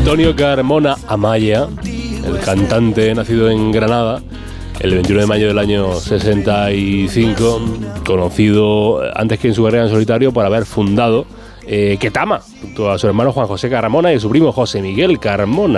Antonio Carmona Amaya, el cantante nacido en Granada el 21 de mayo del año 65, conocido antes que en su carrera en solitario por haber fundado Ketama, junto a su hermano Juan José Carmona y a su primo José Miguel Carmona.